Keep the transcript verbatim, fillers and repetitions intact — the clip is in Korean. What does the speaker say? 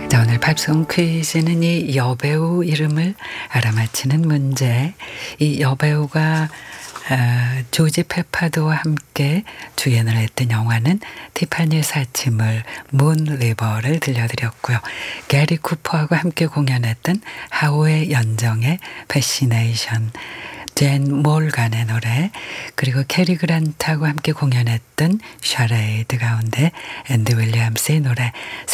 자, 오늘 팝송 퀴즈는 이 여배우 이름을 알아맞히는 문제. 이 여배우가 아, 조지 페파도와 함께 주연을 했던 영화는 티파니 사치물 문 리버를 들려드렸고요. 게리 쿠퍼하고 함께 공연했던 하우의 연정의 패시네이션, 젠 몰간의 노래, 그리고 캐리 그란트하고 함께 공연했던 샤레이드 가운데 앤디 윌리엄스의 노래